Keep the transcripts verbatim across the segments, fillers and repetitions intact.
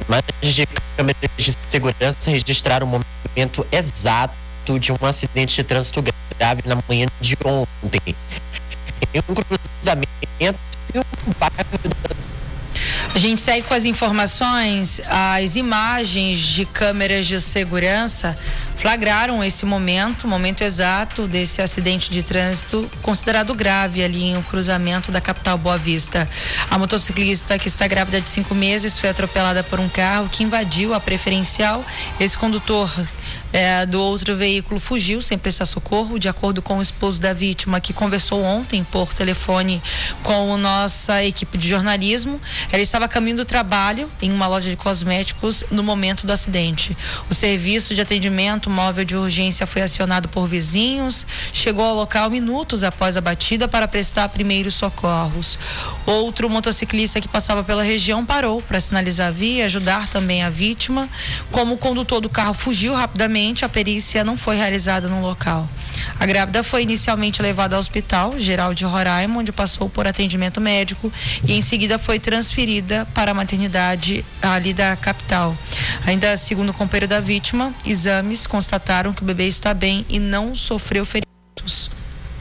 Imagens de câmeras de segurança registraram o momento exato de um acidente de trânsito grave na manhã de ontem. Em um cruzamento e um bairro. A gente segue com as informações. As imagens de câmeras de segurança flagraram esse momento, momento exato desse acidente de trânsito considerado grave ali em um cruzamento da capital Boa Vista. A motociclista, que está grávida de cinco meses, foi atropelada por um carro que invadiu a preferencial. Esse condutor É, do outro veículo fugiu sem prestar socorro, de acordo com o esposo da vítima, que conversou ontem por telefone com a nossa equipe de jornalismo. Ela estava a caminho do trabalho em uma loja de cosméticos no momento do acidente. O serviço de atendimento móvel de urgência foi acionado por vizinhos, chegou ao local minutos após a batida para prestar primeiros socorros. Outro motociclista que passava pela região parou para sinalizar a via e ajudar também a vítima. Como o condutor do carro fugiu rapidamente, a perícia não foi realizada no local. A grávida foi inicialmente levada ao Hospital Geral de Roraima, onde passou por atendimento médico e em seguida foi transferida para a maternidade ali da capital. Ainda segundo o companheiro da vítima, exames constataram que o bebê está bem e não sofreu ferimentos.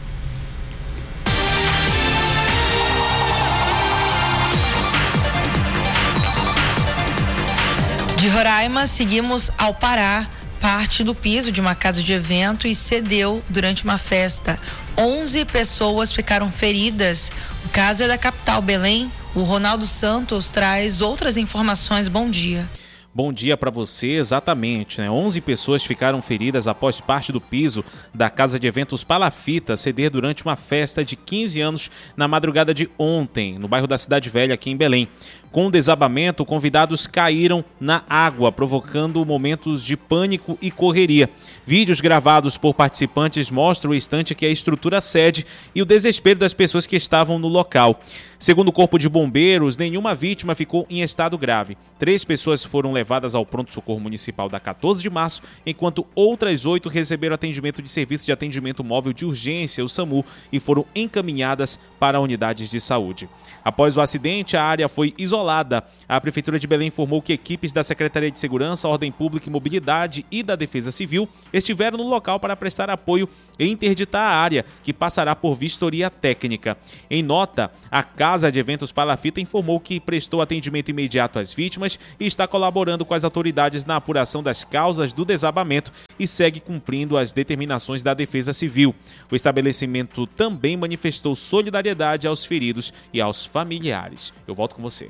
De Roraima, seguimos ao Pará. Parte do piso de uma casa de evento e cedeu durante uma festa. onze pessoas ficaram feridas. O caso é da capital, Belém. O Ronaldo Santos traz outras informações. Bom dia. Bom dia para você, exatamente, né? onze pessoas ficaram feridas após parte do piso da casa de eventos Palafita ceder durante uma festa de quinze anos na madrugada de ontem, no bairro da Cidade Velha, aqui em Belém. Com o desabamento, convidados caíram na água, provocando momentos de pânico e correria. Vídeos gravados por participantes mostram o instante que a estrutura cede e o desespero das pessoas que estavam no local. Segundo o Corpo de Bombeiros, nenhuma vítima ficou em estado grave. Três pessoas foram levadas ao pronto-socorro municipal da quatorze de março, enquanto outras oito receberam atendimento de serviço de atendimento móvel de urgência, o SAMU, e foram encaminhadas para unidades de saúde. Após o acidente, a área foi isolada. A Prefeitura de Belém informou que equipes da Secretaria de Segurança, Ordem Pública e Mobilidade e da Defesa Civil estiveram no local para prestar apoio e interditar a área, que passará por vistoria técnica. Em nota, a Casa de Eventos Palafita informou que prestou atendimento imediato às vítimas e está colaborando com as autoridades na apuração das causas do desabamento e segue cumprindo as determinações da Defesa Civil. O estabelecimento também manifestou solidariedade aos feridos e aos familiares. Eu volto com você.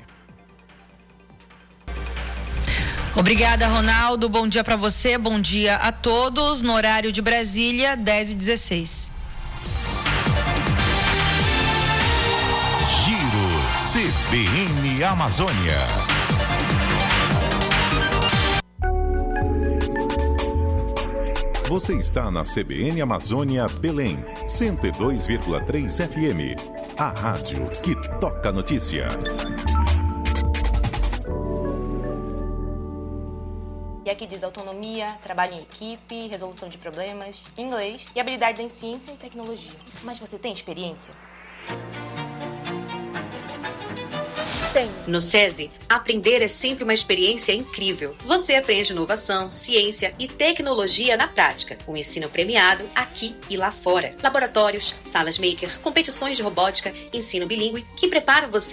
Obrigada, Ronaldo. Bom dia para você, bom dia a todos. No horário de Brasília, dez e dezesseis. Giro C B N Amazônia. Você está na C B N Amazônia Belém, cento e dois vírgula três F M. A rádio que toca notícia. E aqui diz autonomia, trabalho em equipe, resolução de problemas, inglês e habilidades em ciência e tecnologia. Mas você tem experiência? Tem. No SESI, aprender é sempre uma experiência incrível. Você aprende inovação, ciência e tecnologia na prática. Um ensino premiado aqui e lá fora. Laboratórios, salas maker, competições de robótica, ensino bilíngue que preparam você